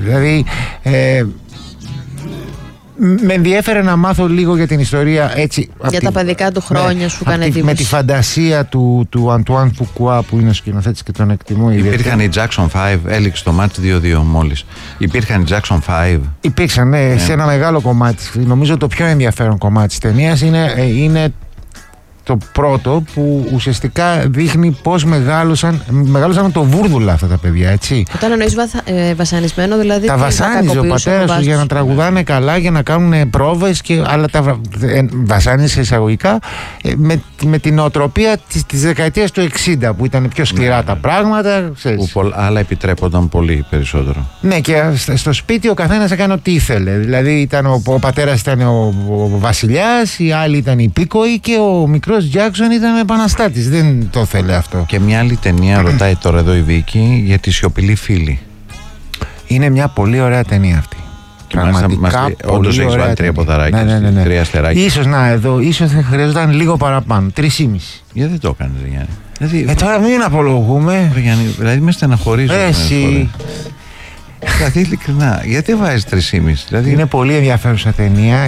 Δηλαδή με ενδιέφερε να μάθω λίγο για την ιστορία έτσι. Για τα παιδικά του χρόνια σου έκανε εντύπωση. Με τη φαντασία του Αντουάν Φουκουά που είναι ο σκηνοθέτης και τον εκτιμώ ιδιαίτερα. Υπήρχαν οι Jackson 5, έληξε το μάτι 2-2 μόλις. Υπήρχαν οι Jackson 5. Υπήρξαν, ναι, σε ένα μεγάλο κομμάτι. Νομίζω το πιο ενδιαφέρον κομμάτι της ταινίας είναι το πρώτο που ουσιαστικά δείχνει πώς μεγάλωσαν το βούρδουλα αυτά τα παιδιά, έτσι. Όταν εννοείς βασανισμένο, δηλαδή. Τα βασάνιζε ο πατέρας τους για να τραγουδάνε καλά, για να κάνουν πρόβες, αλλά τα βασάνιζε εισαγωγικά με την νοοτροπία της δεκαετίας του 60 που ήταν πιο σκληρά τα πράγματα. Που άλλα επιτρέπονταν πολύ περισσότερο. Ναι, και στο σπίτι ο καθένας έκανε ό,τι ήθελε. Δηλαδή ο πατέρας ήταν ο βασιλιάς, οι άλλοι ήταν οι υπήκοοι και ο μικρός Jackson ήταν επαναστάτης. Δεν το θέλει αυτό. Και μια άλλη ταινία ρωτάει τώρα εδώ η Βίκη για τη Σιωπηλή Φίλη. Είναι μια πολύ ωραία ταινία αυτή. Πραγματικά όντως έχεις βάλει 3 ποδαράκια, ναι. 3 αστεράκια. Ίσως θα χρειαζόταν λίγο παραπάνω, 3,5. Γιατί δεν το έκανες, Γιάννη? Τώρα μην απολογούμε. Γιάννη, δηλαδή με στεναχωρίζεις. Εσύ. Δηλαδή ειλικρινά, γιατί βάζεις 3,5? Είναι πολύ ενδιαφέρουσα ταινία.